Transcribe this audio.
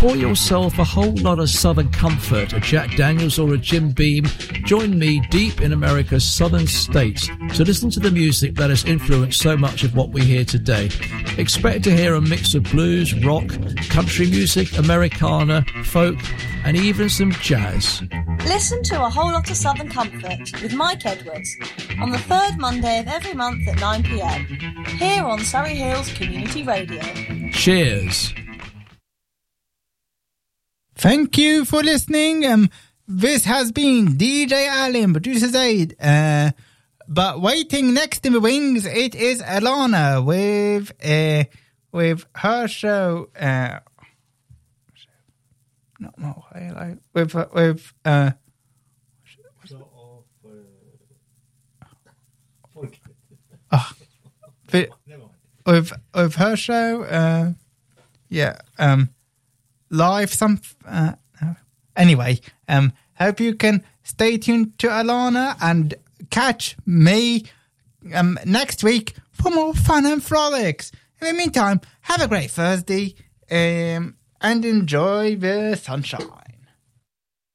Pour yourself a whole lot of Southern comfort, a Jack Daniels or a Jim Beam. Join me deep in America's southern states to listen to the music that has influenced so much of what we hear today. Expect to hear a mix of blues, rock, country music, Americana, folk, and even some jazz. Listen to A Whole Lot of Southern Comfort with Mike Edwards on the third Monday of every month at 9 p.m. here on Surrey Hills Community Radio. Cheers. Thank you for listening. This has been DJ Allen, producer Zaid. But waiting next in the wings, it is Alana with her show. With her show. Live some. Anyway, hope you can stay tuned to Alana and catch me next week for more fun and frolics. In the meantime, have a great Thursday and enjoy the sunshine.